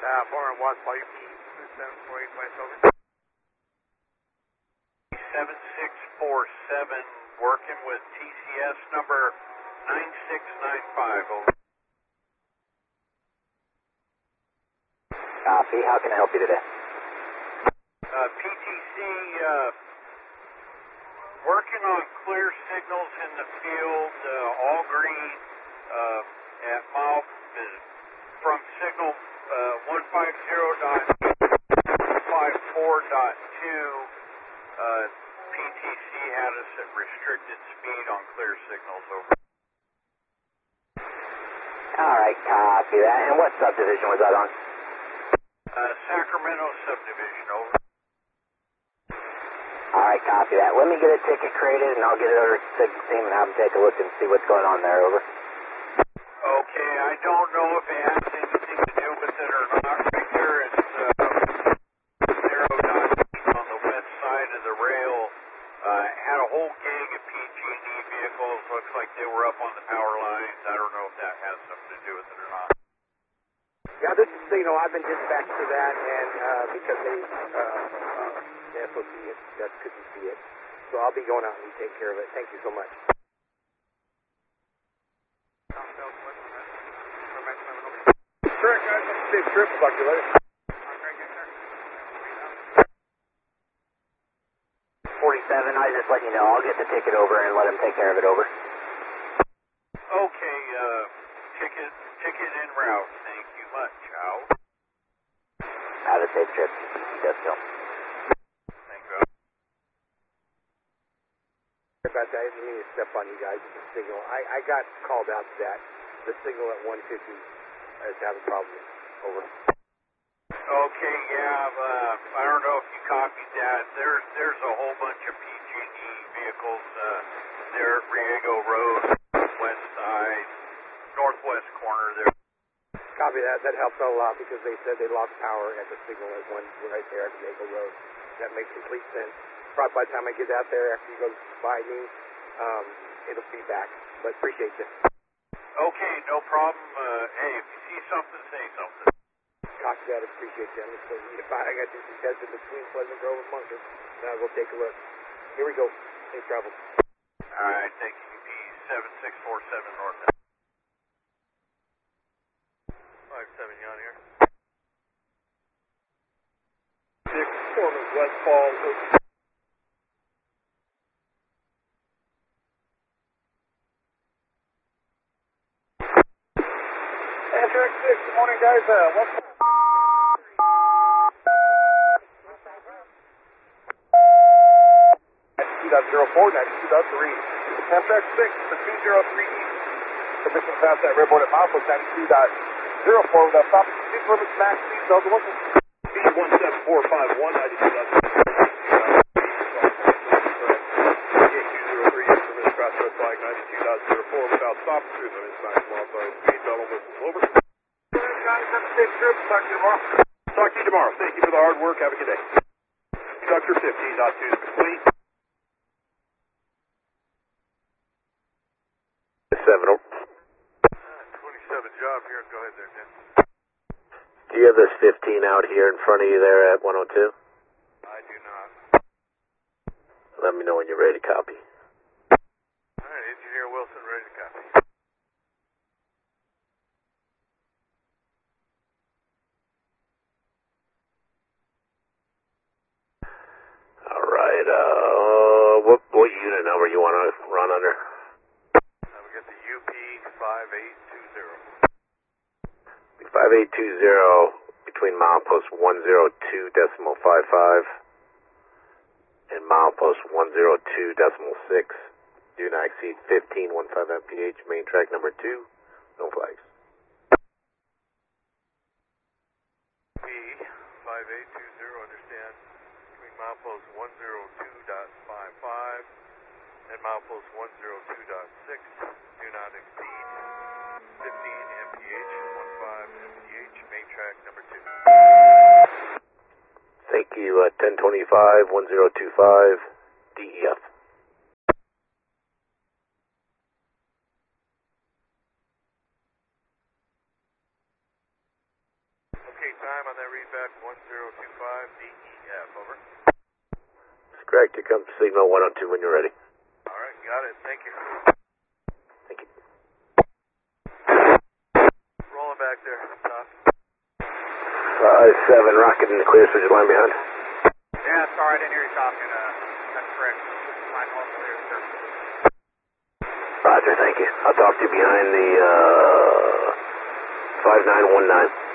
401 Watts, Paul UP 2748 West, over. 7647, working with TCS number 9695, over. Copy, how can I help you today? PTC, working on clear signals in the field, all green, at mile, from signal 150.54.2, PTC had us at restricted speed on clear signals, over. Alright, copy that. And what subdivision was that on? Sacramento subdivision, over. Alright, copy that. Let me get a ticket created and I'll get it over to the signal team and have them take a look and see what's going on there, over. Okay, I don't know if it has anything to do with it or not. Right there, it's 0.8 on the west side of the rail. Had a whole gang of PG&E vehicles. Looks like they were up on the power lines. I don't know if that has something to do with it or not. Yeah, this is signal. I've been dispatched to that, and because the SOC just couldn't see it. So I'll be going out and take care of it. Thank you so much. Correct, guys. Safe trip. Talk to you later. 47, I just let you know. I'll get the ticket over and let them take care of it, over. Okay, ticket en route. Thank you much, Al. Have a safe trip. Just go. Thank you. Sorry about that. I didn't mean to step on you guys. It's a signal. I got called out to that. The signal at 150 is having problems. Over. Okay, yeah, I don't know if you copied that. There's a whole bunch of PG&E vehicles there at Riego Road, west side, northwest corner there. Copy that. That helps out a lot because they said they lost power at the signal at one right there at Riego Road. That makes complete sense. Probably by the time I get out there after you go by me, it'll be back. But appreciate you. Okay, no problem. Hey, if you see something, say something. Copy that. Appreciate you. I'm just going to need to find. I got to do some tests in between Pleasant Grove and Munker. Now I'll go take a look. Here we go. Safe travel. All right, thank you. P7647 north. 57, you on here? 6 corner West Falls. Amtrak 6, good morning, guys. What's 92.04, 92.3. Amtrak 6 for 203 East. Permission to pass that redboard at milepost 92.04 without stopping. Speed limits max speed, Delta 1. Speed 17451, 92.3. Permission to pass red flag 92.04 without stopping. Speed limits max modified speed, Delta 1 over. Guys, have a safe trip. Talk to you tomorrow. Talk to you tomorrow. Thank you for the hard work. Have a good day. Conductor 15.2 is complete. 27 job here. Go ahead there, Jim. Do you have this 15 out here in front of you there at 102? I do not. Let me know when you're ready to copy. All right, Engineer Wilson, ready to copy. All right, what unit number you want to run under? We got the UP 5820. 5820 between milepost 102.55 and milepost 102.6. Do not exceed 15.15 mph. Main track number 2. No flags. P 5820, understand. Between milepost 102.55 and milepost 102.6. Do not exceed 15 mph, 15 mph, main track number 2. Thank you, 1025, 1025, DEF. Okay, time on that readback 1025 DEF, over. That's correct. Here comes signal 102 when you're ready. Alright, got it, thank you. Thank you. Rolling back there, Tom. 5-7, rocket in the clear, switch line behind. Yeah, sorry, I didn't hear you talking. That's correct. Line all clear, sir. Roger, thank you. I'll talk to you behind the 5919.